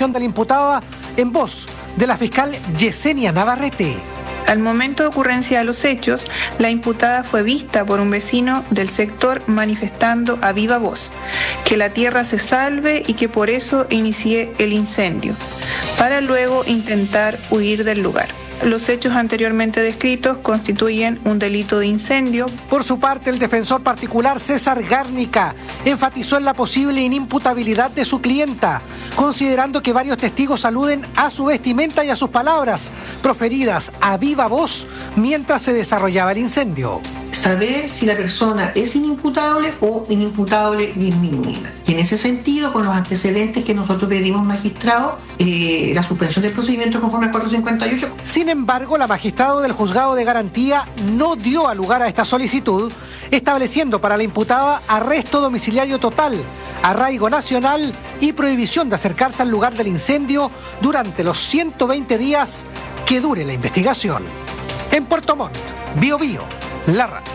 versión de la imputada en voz de la fiscal Yesenia Navarrete. Al momento de ocurrencia de los hechos, la imputada fue vista por un vecino del sector manifestando a viva voz que la tierra se salve y que por eso inicié el incendio, para luego intentar huir del lugar. Los hechos anteriormente descritos constituyen un delito de incendio. Por su parte, el defensor particular César Gárnica enfatizó en la posible inimputabilidad de su clienta, considerando que varios testigos aluden a su vestimenta y a sus palabras, proferidas a viva voz mientras se desarrollaba el incendio. Saber si la persona es inimputable o inimputable disminuida. Y en ese sentido, con los antecedentes que nosotros pedimos magistrado, la suspensión del procedimiento conforme al 458. Sin embargo, la magistrado del juzgado de garantía no dio lugar a esta solicitud, estableciendo para la imputada arresto domiciliario total, arraigo nacional y prohibición de acercarse al lugar del incendio durante los 120 días que dure la investigación. En Puerto Montt, Biobío, la radio.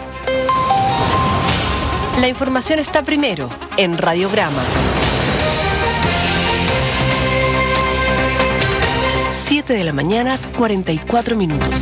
La información está primero en Radiograma. 7 de la mañana, 44 minutos.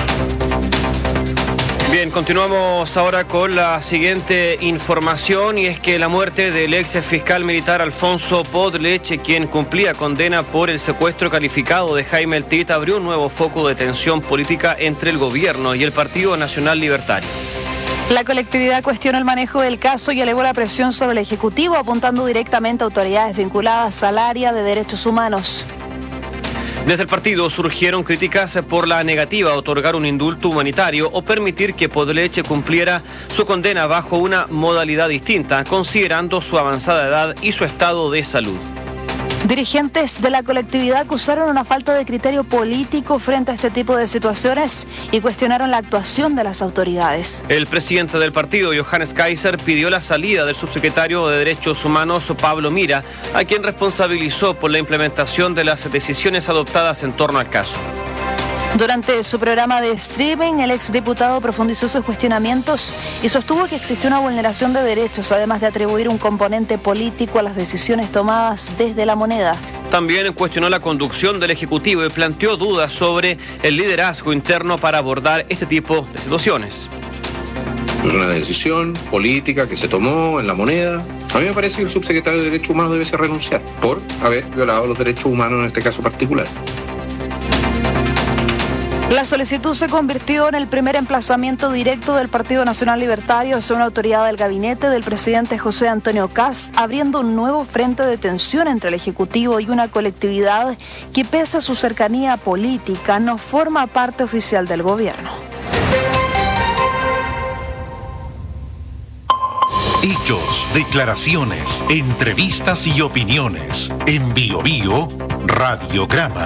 Bien, continuamos ahora con la siguiente información, y es que la muerte del ex fiscal militar Alfonso Podlech, quien cumplía condena por el secuestro calificado de Jaime El Tit, abrió un nuevo foco de tensión política entre el gobierno y el Partido Nacional Libertario. La colectividad cuestiona el manejo del caso y elevó la presión sobre el Ejecutivo, apuntando directamente a autoridades vinculadas al área de derechos humanos. Desde el partido surgieron críticas por la negativa a otorgar un indulto humanitario o permitir que Podlech cumpliera su condena bajo una modalidad distinta, considerando su avanzada edad y su estado de salud. Dirigentes de la colectividad acusaron una falta de criterio político frente a este tipo de situaciones y cuestionaron la actuación de las autoridades. El presidente del partido, Johannes Kaiser, pidió la salida del subsecretario de Derechos Humanos, Pablo Mira, a quien responsabilizó por la implementación de las decisiones adoptadas en torno al caso. Durante su programa de streaming, el exdiputado profundizó sus cuestionamientos y sostuvo que existió una vulneración de derechos, además de atribuir un componente político a las decisiones tomadas desde La Moneda. También cuestionó la conducción del Ejecutivo y planteó dudas sobre el liderazgo interno para abordar este tipo de situaciones. Es una decisión política que se tomó en La Moneda. A mí me parece que el subsecretario de Derechos Humanos debe renunciar por haber violado los derechos humanos en este caso particular. La solicitud se convirtió en el primer emplazamiento directo del Partido Nacional Libertario hacia una autoridad del gabinete del presidente José Antonio Kast, abriendo un nuevo frente de tensión entre el Ejecutivo y una colectividad que, pese a su cercanía política, no forma parte oficial del gobierno. Hechos, declaraciones, entrevistas y opiniones. En Biobío, Radiograma.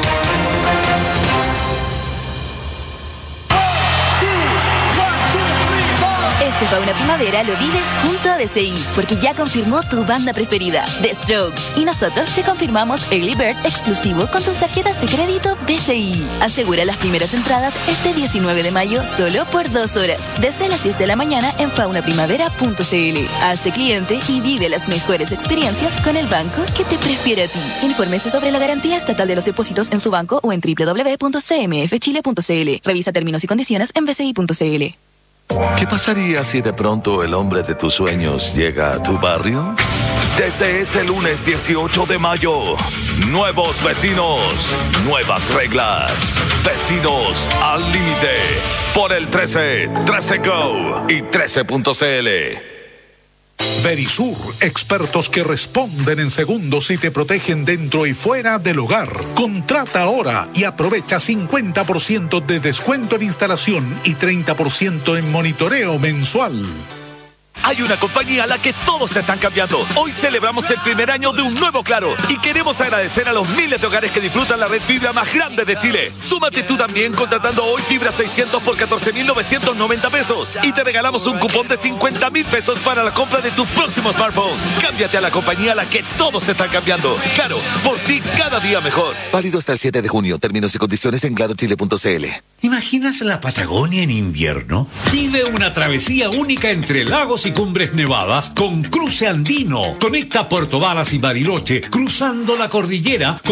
Fauna Primavera lo vives junto a BCI, porque ya confirmó tu banda preferida, The Strokes. Y nosotros te confirmamos Early Bird exclusivo con tus tarjetas de crédito BCI. Asegura las primeras entradas este 19 de mayo solo por 2 horas, desde las 10 de la mañana en faunaprimavera.cl. Hazte cliente y vive las mejores experiencias con el banco que te prefiere a ti. Infórmese sobre la garantía estatal de los depósitos en su banco o en www.cmfchile.cl. Revisa términos y condiciones en bci.cl. ¿Qué pasaría si de pronto el hombre de tus sueños llega a tu barrio? Desde este lunes 18 de mayo, nuevos vecinos, nuevas reglas. Vecinos al límite. Por el 13, 13 Go y 13.cl. Verisur, expertos que responden en segundos y te protegen dentro y fuera del hogar. Contrata ahora y aprovecha 50% de descuento en instalación y 30% en monitoreo mensual. Hay una compañía a la que todos se están cambiando. Hoy celebramos el primer año de un nuevo Claro y queremos agradecer a los miles de hogares que disfrutan la red fibra más grande de Chile. Súmate tú también contratando hoy fibra 600 por 14.990 pesos y te regalamos un cupón de 50.000 pesos para la compra de tu próximo smartphone. Cámbiate a la compañía a la que todos se están cambiando. Claro, por ti cada día mejor. Válido hasta el 7 de junio. Términos y condiciones en clarochile.cl. ¿Imaginas la Patagonia en invierno? Vive una travesía única entre lagos y cumbres nevadas con Cruce Andino. Conecta Puerto Varas y Bariloche cruzando la cordillera